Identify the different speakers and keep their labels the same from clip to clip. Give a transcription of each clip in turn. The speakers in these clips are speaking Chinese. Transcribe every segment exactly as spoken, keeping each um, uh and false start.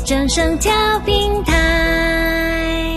Speaker 1: 正声调频台。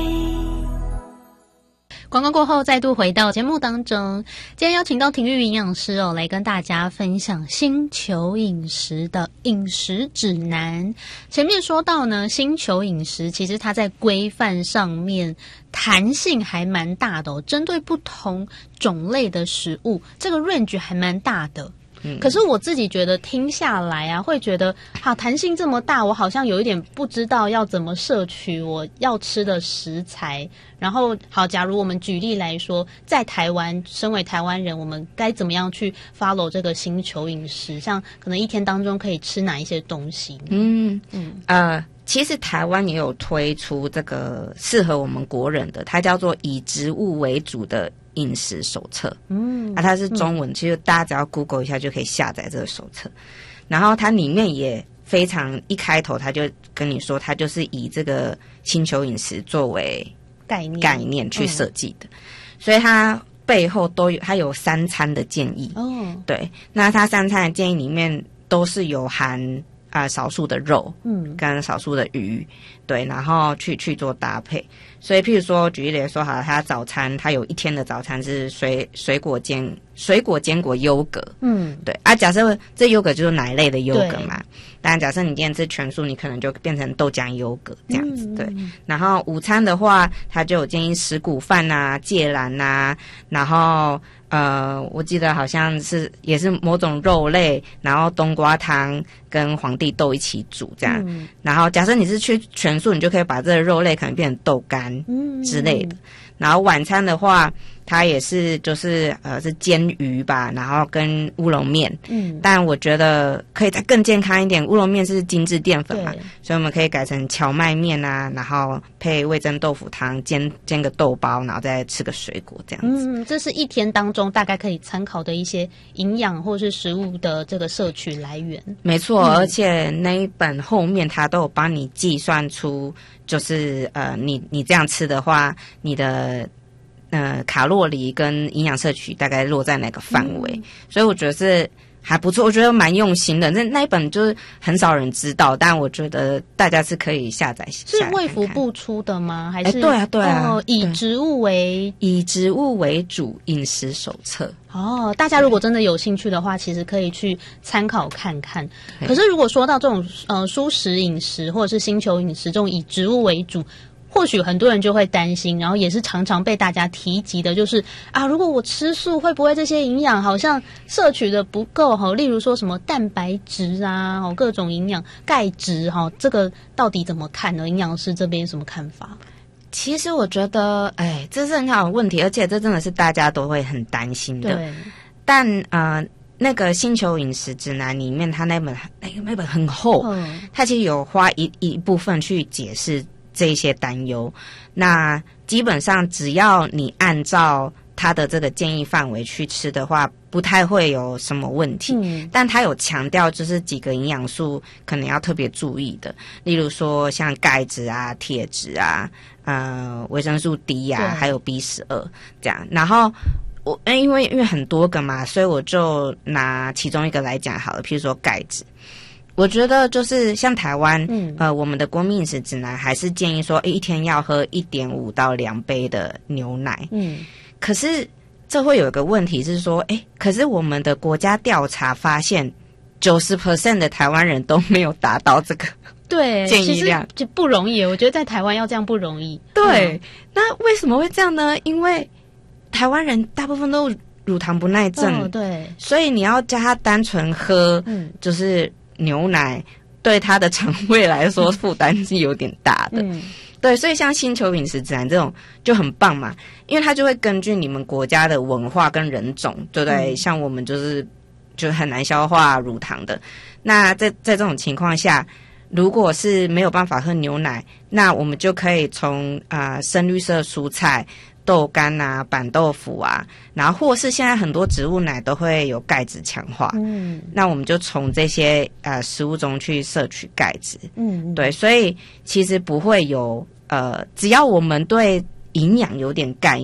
Speaker 2: 广告过后再度回到节目当中，今天邀请到体育营养师哦，来跟大家分享星球饮食的饮食指南。前面说到呢，星球饮食其实它在规范上面弹性还蛮大的哦，针对不同种类的食物，这个 range 还蛮大的。可是我自己觉得听下来啊，会觉得好弹性这么大，我好像有一点不知道要怎么摄取我要吃的食材。然后好，假如我们举例来说，在台湾，身为台湾人，我们该怎么样去 follow 这个星球饮食？像可能一天当中可以吃哪一些东西呢？嗯
Speaker 3: 嗯呃，其实台湾也有推出这个适合我们国人的，它叫做以植物为主的饮食手册。嗯，啊，它是中文，嗯、其实大家只要 Google 一下就可以下载这个手册。然后它里面也非常一开头，它就跟你说，它就是以这个星球饮食作为概念概念去设计的，嗯、所以它背后都有它有三餐的建议。哦，对，那它三餐的建议里面都是有含啊、呃、少数的肉，嗯，跟少数的鱼，对，然后去去做搭配。所以譬如说举例来说好了，它早餐它有一天的早餐是水水果坚水果坚果优格，嗯，对啊，假设这优格就是奶类的优格嘛，当然假设你今天吃全素，你可能就变成豆浆优格这样子，嗯、对。然后午餐的话，它就有建议十谷饭啊、芥蓝啊，然后呃，我记得好像是也是某种肉类，然后冬瓜汤跟皇帝豆一起煮这样。嗯、然后假设你是去全素，你就可以把这个肉类可能变成豆干之类的。嗯、然后晚餐的话，它也是就是呃是煎鱼吧，然后跟乌龙面。嗯，但我觉得可以再更健康一点，乌龙面是精致淀粉嘛，所以我们可以改成荞麦面啊，然后配味噌豆腐汤，煎煎个豆包，然后再吃个水果这样子。
Speaker 2: 嗯，这是一天当中大概可以参考的一些营养或是食物的这个摄取来源。
Speaker 3: 没错，嗯、而且那一本后面它都有帮你计算出，就是呃你你这样吃的话，你的呃，卡路里跟营养摄取大概落在哪个范围？嗯、所以我觉得是还不错，我觉得蛮用心的。那那一本就是很少人知道，但我觉得大家是可以下载。
Speaker 2: 是卫福部出的吗？还是？
Speaker 3: 欸、对啊，对啊，
Speaker 2: 哦、以植物为
Speaker 3: 以植物为主饮食手册。
Speaker 2: 哦，大家如果真的有兴趣的话，其实可以去参考看看。可是如果说到这种呃蔬食饮食或者是星球饮食这种以植物为主，或许很多人就会担心，然后也是常常被大家提及的，就是啊，如果我吃素，会不会这些营养好像摄取的不够哈？例如说什么蛋白质啊，各种营养、钙质哈，这个到底怎么看呢？营养师这边有什么看法？
Speaker 3: 其实我觉得，哎，这是很好的问题，而且这真的是大家都会很担心的。对，但呃。那个星球饮食指南里面，它那本那个那本很厚，嗯、它其实有花一一部分去解释这些担忧。那基本上只要你按照它的这个建议范围去吃的话，不太会有什么问题。嗯、但它有强调就是几个营养素可能要特别注意的，例如说像钙质啊、铁质啊、呃维生素 D 啊，还有 B 十二 这样。然后我因为因为很多个嘛，所以我就拿其中一个来讲好了。譬如说钙质，我觉得就是像台湾，嗯、呃，我们的国民饮食指南还是建议说，诶，一天要喝一点五到两杯的牛奶。嗯，可是这会有一个问题是说，诶，可是我们的国家调查发现，百分之九十 的台湾人都没有达到这个
Speaker 2: 对
Speaker 3: 建议量，
Speaker 2: 就不容易。我觉得在台湾要这样不容易。
Speaker 3: 对，嗯、那为什么会这样呢？因为台湾人大部分都乳糖不耐症，
Speaker 2: 哦、对，
Speaker 3: 所以你要叫他单纯喝，嗯，就是牛奶，对他的肠胃来说负担是有点大的。嗯，对，所以像星球饮食指南这种就很棒嘛，因为它就会根据你们国家的文化跟人种，对不对？嗯、像我们就是就很难消化乳糖的，那在在这种情况下，如果是没有办法喝牛奶，那我们就可以从啊、呃、深绿色蔬菜、豆干啊、板豆腐啊，然后或是现在很多植物奶都会有钙质强化，嗯，那我们就从这些呃食物中去摄取钙质，嗯，对，所以其实不会有呃，只要我们对营养有点概